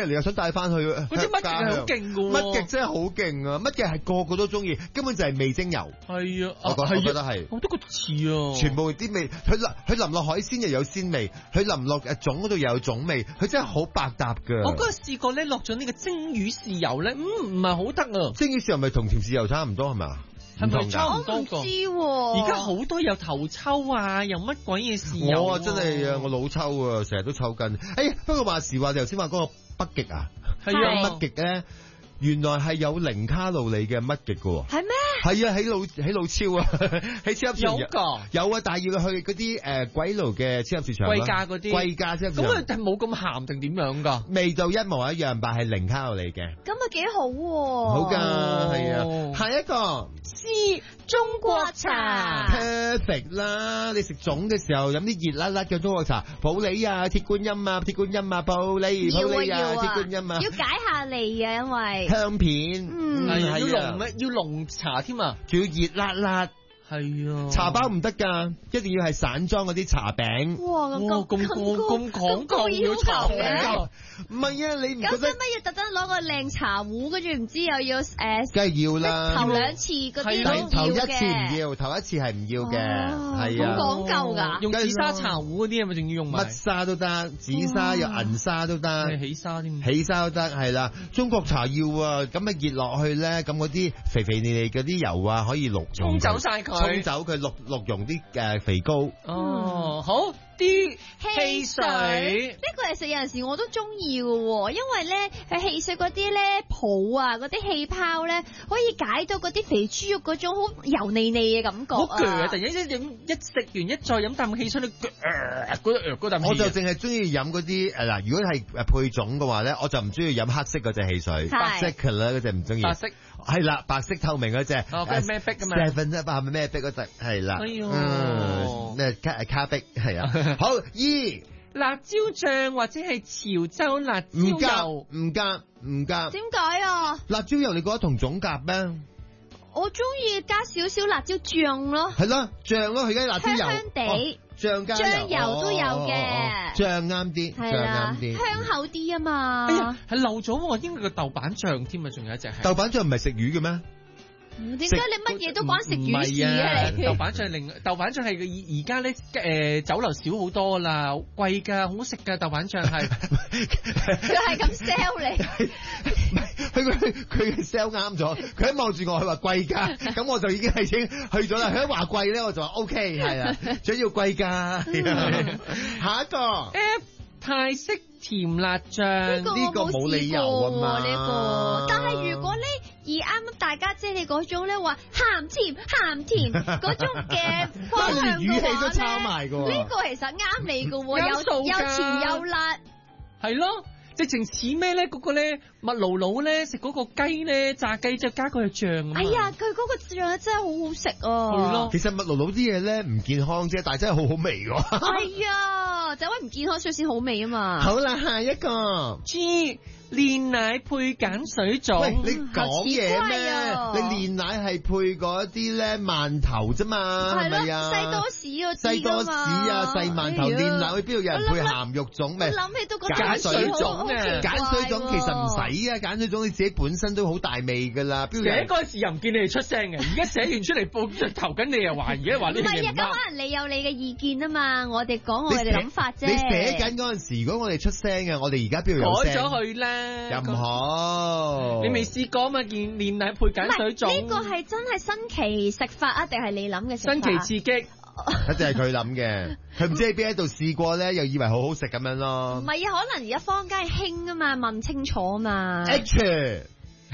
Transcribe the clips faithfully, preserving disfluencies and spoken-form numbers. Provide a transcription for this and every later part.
人哋又想帶翻去。 嗰啲乜嘅係好勁㗎喎， 乜嘅真係好勁啊！乜嘅係個個都中意，根本就係味精油。 係啊， 我覺我覺得係， 我都覺得似啊。 全部啲味，佢淋佢淋落海鮮又有鮮味，佢淋落誒粽嗰度又有粽味，佢真係好百搭㗎。 我嗰日試過咧，落咗呢個蒸魚豉油咧，嗯，唔係好得啊。 蒸魚豉油咪同甜豉油差唔多係咪？ 係咪差唔多？ 我唔知喎。 而家好多有頭抽啊，又乜鬼嘢豉油。 我真係啊，我老抽啊，成日都抽筋。哎，不過話時話，你頭先話嗰個北極啊， 係啊， 北極咧。原來係有零卡路里嘅乜極嘅喎， 係咩？ 係啊，喺老喺老超啊，喺超級市場有㗎， 有啊，但係要去嗰啲誒鬼佬嘅超級市場， 貴價嗰啲， 貴價超級市場， 咁佢係冇咁鹹定點樣㗎？ 味道一模一樣，但係零卡路里嘅， 咁啊幾好喎， 好㗎，係啊，下一個 C 中國茶 perfect 啦，你食粽嘅時候飲啲熱辣辣嘅中國茶，普洱啊、鐵觀音啊、鐵觀音啊、普洱、普洱啊、鐵觀音啊， 要解下脷啊，因為香片， 嗯， 係要濃咩？要濃茶添啊， 仲要熱辣辣。 係啊， 茶包唔得㗎，一定要係散裝嗰啲茶餅。 哇，咁咁咁講究要求嘅， 唔係啊，你唔覺得？ 咁使乜要特登攞個靚茶壺，跟住唔知又要誒？ 梗係要啦， 頭兩次嗰啲都要嘅。 頭一次唔要，頭一次係唔要嘅，係啊。 咁講究㗎， 用紫砂茶壺嗰啲係咪仲要用埋？ 乜沙都得，紫砂又銀沙都得， 起沙添， 起沙都得，係啦。中國茶要啊，咁啊熱落去咧，咁嗰啲肥肥膩膩嗰啲油啊，可以淥沖走晒佢， 沖走佢淥。鹿茸啲誒肥膏哦，好啲汽水呢個其實有陣時我都中意嘅喎，因為咧佢汽水嗰啲咧泡啊，嗰啲氣泡咧可以解到嗰啲肥豬肉嗰種好油膩膩嘅感覺好鋸啊！突然間一飲一食完一再飲啖汽水，你嗰嗰啖。 我就淨係中意飲嗰啲誒嗱，如果係誒配種嘅話咧，我就唔中意飲黑色嗰隻汽水，白色嘅啦嗰隻唔中意。 白色係啦，白色透明嗰隻。 哦，嗰咩碧㗎嘛 ？Seven 啊，係咪咩碧嗰隻？係啦。 哎呦， 咩卡卡碧係啊？好二辣椒醬或者係潮州辣椒油，唔夾唔夾唔夾。 點解啊？ 辣椒油你覺得同粽夾咩？ 我中意加少少辣椒醬咯。 係咯，醬咯，佢而家辣椒油。 香香地。 醬加醬油都有嘅。 醬啱啲，醬啱啲， 香口啲啊嘛。 哎呀，係漏咗，應該個豆瓣醬添啊，仲有一隻係。 豆瓣醬唔係食魚嘅咩？ 點解你乜嘢都關食魚事啊？你豆瓣醬另豆瓣醬係而而家咧誒酒樓少好多啦，貴㗎，好食㗎豆瓣醬係。 佢係咁 sell 你， 佢佢佢 sell 啱咗，佢一望住我，佢話貴㗎，咁我就已經係已經去咗啦。佢一話貴咧，我就話 OK 係啊，最要貴㗎。下一個 F 泰式甜辣醬， 呢個冇理由啊嘛呢個，但係如果咧而啱啱大家姐你嗰種咧話鹹甜鹹甜嗰種嘅方向嘅話咧，呢個其實啱你㗎喎，有又甜又辣， 係咯。直情似咩咧？嗰、那個咧麥姥姥咧食嗰個雞咧炸雞就加佢嘅醬啊！ 哎呀，佢嗰個醬真係好好食啊！ 係咯， 其實麥姥姥啲嘢咧唔健康啫，但係真係好好味㗎。 係啊，就因為唔健康所以先好味啊嘛。 好啦，下一個 G 煉奶配鹼水粽。 喂，你講嘢咩？啊、你煉奶係配嗰啲咧饅頭啫嘛，係咪啊？ 西多士嗰啲西多士啊，細饅頭煉奶，邊度有人配鹹肉粽咩？ 我諗起都覺得鹼水粽啊， 鹼水粽其實唔使啊，鹼水粽你自己本身都好大味噶啦。邊度有？ 寫嗰時又唔見你哋出聲嘅，而家寫完出嚟報投緊，你又話而家話呢樣嘢唔啱。唔係啊， 咁可能你有你嘅意見啊嘛，我哋講我哋諗法啫。 你寫緊嗰陣時，如果我哋出聲嘅，我哋而家邊度有聲？ 改咗去啦， 又唔好。 你未試過嘛？煉煉奶配鹼水粽。 呢個係真係新奇食法啊，定係你諗嘅食法？ 新奇刺激。 一定係佢諗嘅，佢唔知喺邊一度試過咧，又以為好好食咁樣咯。 唔係啊，可能而家坊間興啊嘛，問清楚啊嘛。 H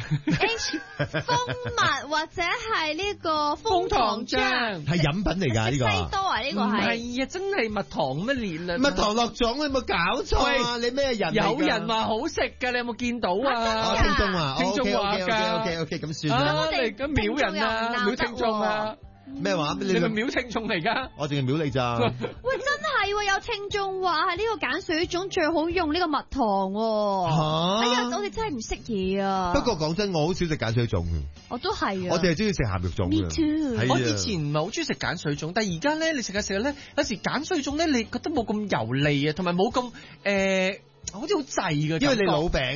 H 蜂蜜或者係呢個楓糖漿， 係飲品嚟㗎呢個。 西多啊呢個係。 唔係啊，真係蜜糖咩煉啊？ 蜜糖落粽，你有冇搞錯啊？你咩人？ 有人話好食㗎，你有冇見到啊？ 聽眾話， 聽眾話㗎。 O K O K 咁算啦。 我哋咁秒人啊，秒聽眾啊。 咩話？ 你係秒聽眾嚟㗎？ 我淨係秒你咋？ 喂，真係有聽眾話係呢個鹼水粽最好用呢個蜜糖喎。 嚇！ 哎呀，我哋真係唔識嘢啊。 不過講真，我好少食鹼水粽嘅。 我都係啊。 我哋係中意食鹹肉粽。 Me too。 我以前唔係好中意食鹼水粽，但係而家咧，你食下食下咧，有時鹼水粽咧，你覺得冇咁油膩啊，同埋冇咁誒，好似好滯嘅。 因為你老餅。